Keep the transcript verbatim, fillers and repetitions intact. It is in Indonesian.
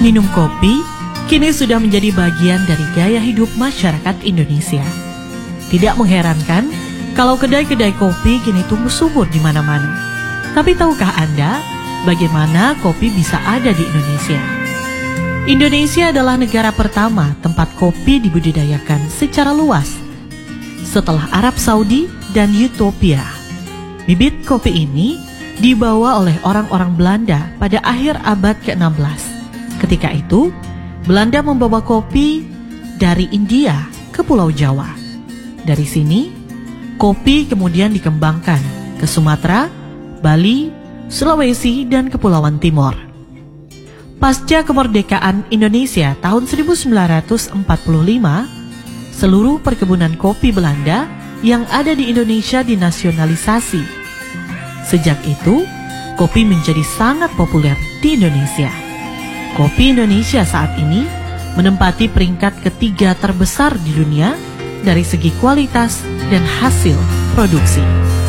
Minum kopi kini sudah menjadi bagian dari gaya hidup masyarakat Indonesia. Tidak mengherankan kalau kedai-kedai kopi kini tumbuh subur di mana-mana. Tapi tahukah Anda bagaimana kopi bisa ada di Indonesia? Indonesia adalah negara pertama tempat kopi dibudidayakan secara luas, setelah Arab Saudi dan Ethiopia. Bibit kopi ini dibawa oleh orang-orang Belanda pada akhir abad ke enam belas. Ketika itu, Belanda membawa kopi dari India ke Pulau Jawa. Dari sini, kopi kemudian dikembangkan ke Sumatera, Bali, Sulawesi, dan Kepulauan Timor. Pasca kemerdekaan Indonesia tahun seribu sembilan ratus empat puluh lima, seluruh perkebunan kopi Belanda yang ada di Indonesia dinasionalisasi. Sejak itu, kopi menjadi sangat populer di Indonesia. Kopi Indonesia saat ini menempati peringkat ketiga terbesar di dunia dari segi kualitas dan hasil produksi.